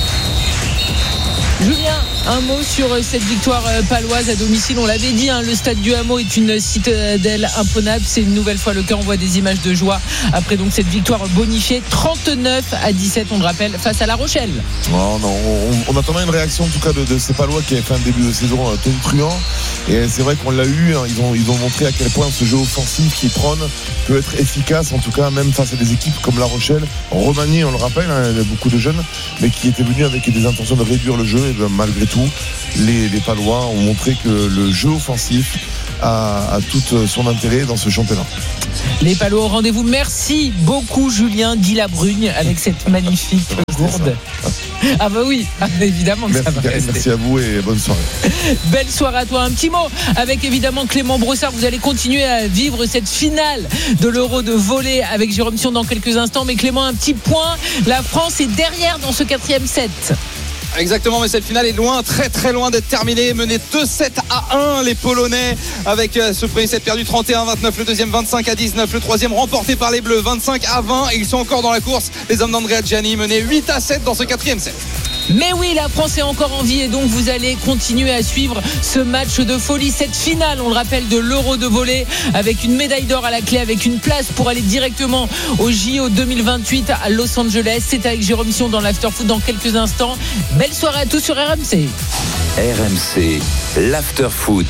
Julien, un mot sur cette victoire paloise à domicile. On l'avait dit, hein, le stade du Hameau est une citadelle imprenable. C'est une nouvelle fois le cas. On voit des images de joie après donc cette victoire bonifiée trente-neuf à dix-sept, on le rappelle, face à La Rochelle. Non, non, on, on attendait une réaction en tout cas de, de ces Palois qui avaient fait un début de saison euh, tonitruant. Et c'est vrai qu'on l'a eu. Hein, ils ont, ils ont montré à quel point ce jeu offensif qui prône peut être efficace, en tout cas même face à des équipes comme La Rochelle. Remanié, on le rappelle, hein, il y a beaucoup de jeunes, mais qui étaient venus avec des intentions de réduire le jeu. Et bien, malgré tout, les, les Palois ont montré que le jeu offensif a, a tout son intérêt dans ce championnat. Les Palois au rendez-vous. Merci beaucoup Julien, dit la Brugne avec cette magnifique gourde. Ah bah oui, ah, évidemment que merci, ça va rester. Merci à vous et bonne soirée. Belle soirée à toi. Un petit mot avec évidemment Clément Brossard. Vous allez continuer à vivre cette finale de l'Euro de volley avec Jérôme Sion dans quelques instants. Mais Clément, un petit point. La France est derrière dans ce quatrième set. Exactement, mais cette finale est loin, très très loin d'être terminée. Menée deux sept à un les Polonais avec ce premier set perdu trente et un à vingt-neuf, le deuxième vingt-cinq à dix-neuf, le troisième remporté par les Bleus vingt-cinq à vingt et ils sont encore dans la course. Les hommes d'Andrea Gianni menés huit à sept dans ce quatrième set. Mais oui, la France est encore en vie et donc vous allez continuer à suivre ce match de folie, cette finale, on le rappelle, de l'Euro de volley avec une médaille d'or à la clé, avec une place pour aller directement au J O deux mille vingt-huit à Los Angeles. C'est avec Jérôme Sion dans l'Afterfoot dans quelques instants. Belle soirée à tous sur R M C. R M C, l'Afterfoot.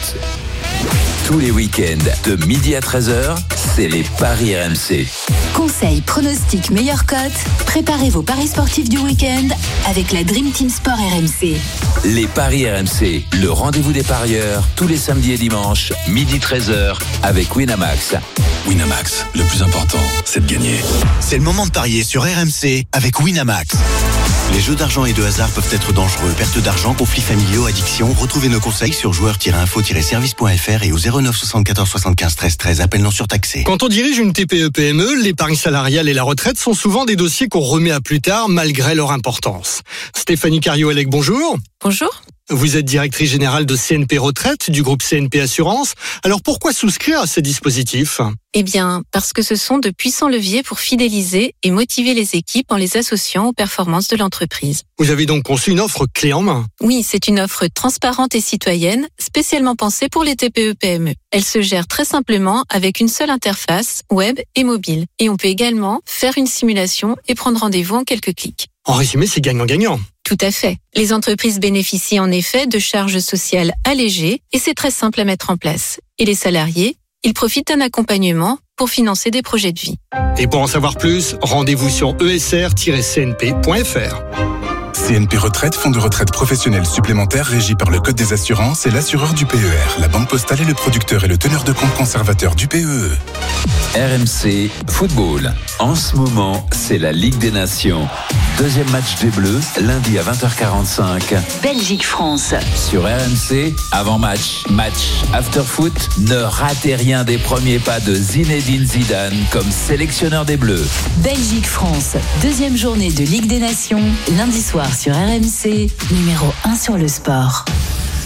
Tous les week-ends de midi à treize heures, c'est les paris R M C. Conseils, pronostics, meilleures cotes. Préparez vos paris sportifs du week-end avec la Dream Team Sport R M C. Les paris R M C, le rendez-vous des parieurs, tous les samedis et dimanches, midi treize heures, avec Winamax. Winamax, le plus important, c'est de gagner. C'est le moment de parier sur R M C avec Winamax. Les jeux d'argent et de hasard peuvent être dangereux. Perte d'argent, conflits familiaux, addiction. Retrouvez nos conseils sur joueurs tiret info tiret service point f r et au zéro neuf soixante-quatorze soixante-quinze treize treize. Appel non surtaxé. Quand on dirige une T P E P M E, l'épargne salariale et la retraite sont souvent des dossiers qu'on remet à plus tard malgré leur importance. Stéphanie Cario-Alec, bonjour. Bonjour. Vous êtes directrice générale de C N P Retraite du groupe C N P Assurance. Alors pourquoi souscrire à ces dispositifs ? Eh bien, parce que ce sont de puissants leviers pour fidéliser et motiver les équipes en les associant aux performances de l'entreprise. Vous avez donc conçu une offre clé en main ? Oui, c'est une offre transparente et citoyenne, spécialement pensée pour les T P E P M E. Elle se gère très simplement avec une seule interface, web et mobile. Et on peut également faire une simulation et prendre rendez-vous en quelques clics. En résumé, c'est gagnant-gagnant. Tout à fait. Les entreprises bénéficient en effet de charges sociales allégées et c'est très simple à mettre en place. Et les salariés, ils profitent d'un accompagnement pour financer des projets de vie. Et pour en savoir plus, rendez-vous sur e s r tiret c n p point f r. C N P Retraite, fonds de retraite professionnel supplémentaire régi par le Code des assurances et l'assureur du P E R. La Banque Postale est le producteur et le teneur de compte conservateur du P E E. R M C Football. En ce moment, c'est la Ligue des Nations. Deuxième match des Bleus, lundi à vingt heures quarante-cinq. Belgique-France. Sur R M C, avant-match, match, after-foot, ne ratez rien des premiers pas de Zinedine Zidane comme sélectionneur des Bleus. Belgique-France, deuxième journée de Ligue des Nations, lundi soir sur R M C, numéro un sur le sport.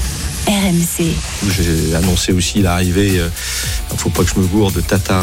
R M C. J'ai annoncé aussi l'arrivée, il ne faut pas que je me gourde, de Tata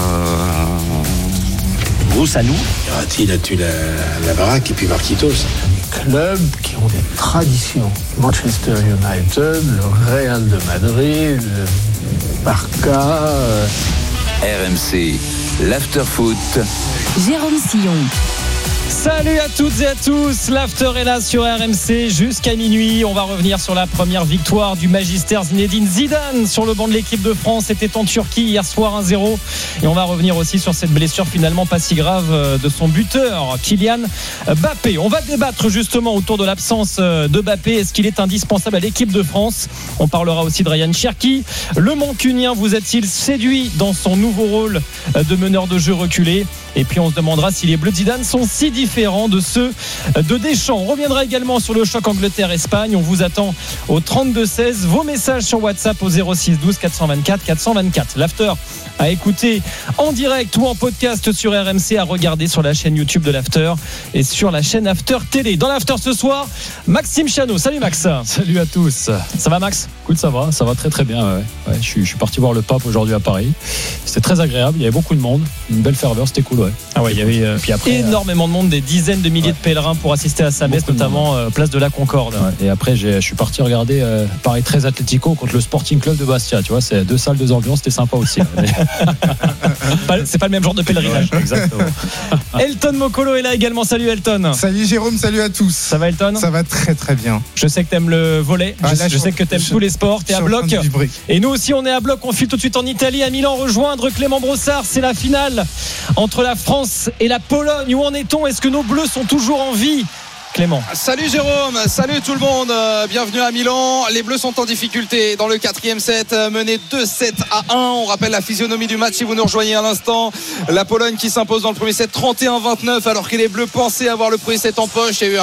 Groussanou. Il a tué la, la baraque et puis Marquitos. Clubs qui ont des traditions. Manchester United, le Real de Madrid, le Barça. Euh... R M C, l'after-foot. Jérôme Sillon. Salut à toutes et à tous, l'after est là sur R M C jusqu'à minuit. On va revenir sur la première victoire du magistère Zinedine Zidane sur le banc de l'équipe de France. C'était en Turquie hier soir un zéro. Et on va revenir aussi sur cette blessure finalement pas si grave de son buteur Kylian Mbappé. On va débattre justement autour de l'absence de Mbappé. Est-ce qu'il est indispensable à l'équipe de France? On parlera aussi de Ryan Cherki. Le Mancunien vous a-t-il séduit dans son nouveau rôle de meneur de jeu reculé? Et puis on se demandera si les Bleus de Zidane sont si différents de ceux de Deschamps. On reviendra également sur le choc Angleterre-Espagne. On vous attend au trente-deux seize. Vos messages sur WhatsApp au zéro six douze quatre cent vingt-quatre quatre cent vingt-quatre. L'after à écouter en direct ou en podcast sur R M C, à regarder sur la chaîne YouTube de l'after et sur la chaîne After Télé. Dans l'after ce soir, Maxime Chano. Salut Max. Salut à tous. Ça va Max? Écoute, ça va, ça va très très bien. Ouais. Ouais, je, suis, je suis parti voir le pape aujourd'hui à Paris. C'était très agréable. Il y avait beaucoup de monde, une belle ferveur, c'était cool. Ouais. Ah ouais, il y avait euh, puis après, énormément de monde, des dizaines de milliers ouais. de pèlerins pour assister à sa messe, notamment euh, place de la Concorde. Ouais. Et après, j'ai, je suis parti regarder euh, Paris treize Atlético contre le Sporting Club de Bastia. Tu vois, c'est deux salles, deux ambiances, c'était sympa aussi. C'est pas le même genre de pèlerinage. Ouais, exactement. Elton Mokolo est là également. Salut Elton. Salut Jérôme, salut à tous. Ça va Elton? Ça va très très bien. Je sais que t'aimes le volley. Ah, je, là, je sais que t'aimes je, tous les sports. T'es à bloc. Et nous aussi, on est à bloc. On file tout de suite en Italie, à Milan, rejoindre Clément Brossard. C'est la finale entre la France et la Pologne. Où en est-on? Est-ce que nos Bleus sont toujours en vie? Clément. Salut Jérôme, salut tout le monde, bienvenue à Milan. Les Bleus sont en difficulté dans le quatrième set, menés deux sept à un. On rappelle la physionomie du match si vous nous rejoignez à l'instant. La Pologne qui s'impose dans le premier set trente et un vingt-neuf, alors que les Bleus pensaient avoir le premier set en poche. Il y a eu